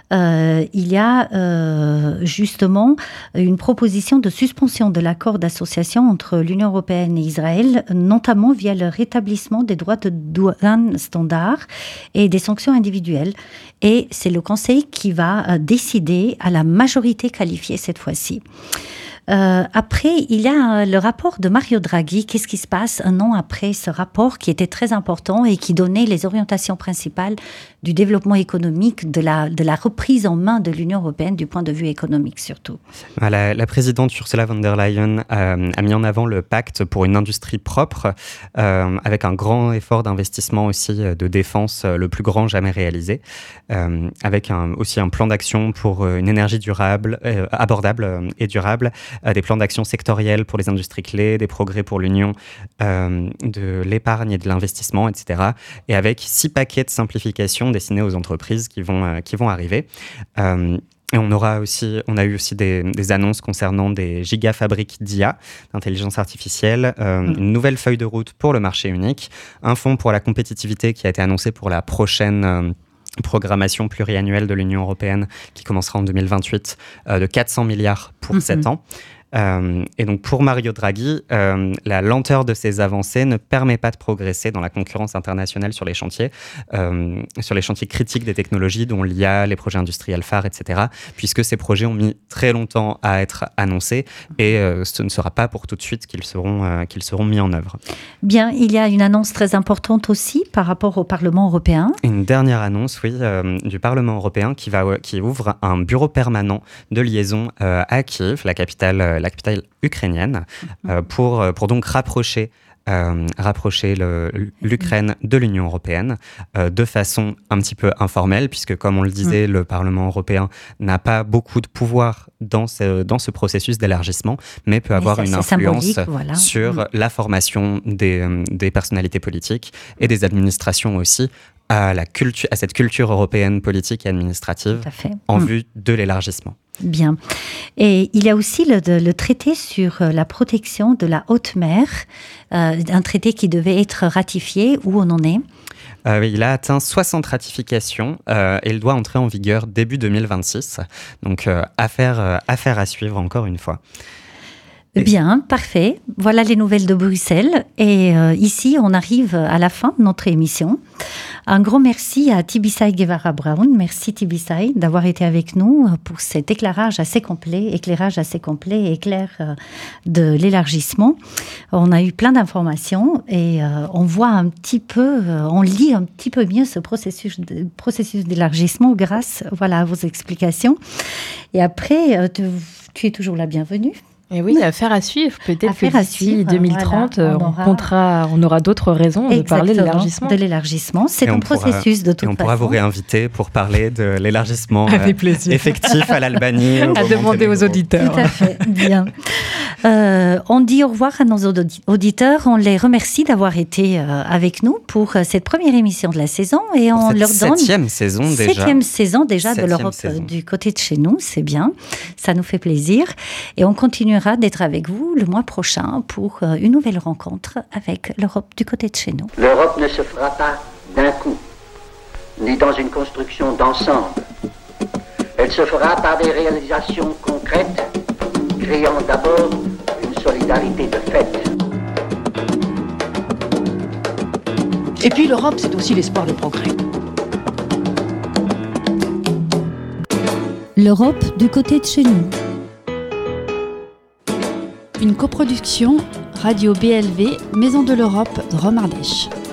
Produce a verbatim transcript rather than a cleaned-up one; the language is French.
euh, il y a euh, justement une proposition de suspension de l'accord d'association entre l'Union européenne et Israël, notamment via le rétablissement des droits de douane standards et des sanctions individuelles. Et c'est le Conseil qui va euh, décider à la majorité qualifiée cette fois-ci. Euh, après, il y a le rapport de Mario Draghi. Qu'est-ce qui se passe un an après ce rapport qui était très important et qui donnait les orientations principales du développement économique, de la, de la reprise en main de l'Union européenne du point de vue économique surtout. La, la présidente Ursula von der Leyen euh, a mis en avant le pacte pour une industrie propre euh, avec un grand effort d'investissement aussi de défense, le plus grand jamais réalisé, euh, avec un, aussi un plan d'action pour une énergie durable, euh, abordable et durable, des plans d'action sectoriels pour les industries clés, des progrès pour l'Union, euh, de l'épargne et de l'investissement, et cetera. Et avec six paquets de simplification destinés aux entreprises qui vont, euh, qui vont arriver. Euh, Et on aura aussi, on a eu aussi des, des annonces concernant des gigafabriques d'I A, d'intelligence artificielle, euh, mmh. une nouvelle feuille de route pour le marché unique, un fonds pour la compétitivité qui a été annoncé pour la prochaine euh, programmation pluriannuelle de l'Union européenne qui commencera en deux mille vingt-huit euh, de quatre cents milliards pour sept mmh. ans. Euh, et donc pour Mario Draghi, euh, la lenteur de ces avancées ne permet pas de progresser dans la concurrence internationale sur les chantiers, euh, sur les chantiers critiques des technologies dont l'I A, les projets industriels phares, et cetera, puisque ces projets ont mis très longtemps à être annoncés et euh, ce ne sera pas pour tout de suite qu'ils seront, euh, qu'ils seront mis en œuvre. Bien, il y a une annonce très importante aussi par rapport au Parlement européen. Une dernière annonce, oui, euh, du Parlement européen qui, va, qui ouvre un bureau permanent de liaison euh, à Kiev, la capitale euh, la capitale ukrainienne, euh, pour, pour donc rapprocher, euh, rapprocher le, l'Ukraine de l'Union européenne euh, de façon un petit peu informelle, puisque comme on le disait, mmh. le Parlement européen n'a pas beaucoup de pouvoir dans ce, dans ce processus d'élargissement, mais peut avoir mais ça, une influence voilà. sur mmh. la formation des, des personnalités politiques et des administrations aussi, à, la cultu- à cette culture européenne politique et administrative en mmh. vue de l'élargissement. Bien. Et il y a aussi le, le traité sur la protection de la haute mer, euh, un traité qui devait être ratifié. Où on en est ? Euh, il a atteint soixante ratifications euh, et il doit entrer en vigueur début deux mille vingt-six. Donc, euh, affaire, euh, affaire à suivre encore une fois. Bien, parfait. Voilà les nouvelles de Bruxelles. Et euh, ici, on arrive à la fin de notre émission. Un grand merci à Tibisay Guevara-Brown. Merci Tibisay d'avoir été avec nous pour cet éclairage assez complet, éclairage assez complet et clair euh, de l'élargissement. On a eu plein d'informations et euh, on voit un petit peu, euh, on lit un petit peu mieux ce processus, de, processus d'élargissement grâce voilà, à vos explications. Et après, euh, tu, tu es toujours la bienvenue. Et oui, affaire à suivre. Peut-être affaire que d'ici suivre, deux mille trente, voilà, on, on, aura... comptera, on aura d'autres raisons de parler de l'élargissement. de l'élargissement. C'est et un processus pourra, de toute façon. Et on pourra vous réinviter pour parler de l'élargissement euh, effectif à l'Albanie. À demander aux auditeurs. Tout à fait, bien. Euh, on dit au revoir à nos auditeurs. On les remercie d'avoir été euh, avec nous pour cette première émission de la saison. Et on cette leur donne... Septième saison déjà. Septième saison déjà septième de l'Europe saison. Du côté de chez nous. C'est bien. Ça nous fait plaisir. Et on continuera d'être avec vous le mois prochain pour une nouvelle rencontre avec l'Europe du côté de chez nous. L'Europe ne se fera pas d'un coup, ni dans une construction d'ensemble. Elle se fera par des réalisations concrètes, créant d'abord une solidarité de fait. Et puis l'Europe, c'est aussi l'espoir de progrès. L'Europe du côté de chez nous. Une coproduction Radio B L V, Maison de l'Europe de Rome Ardèche.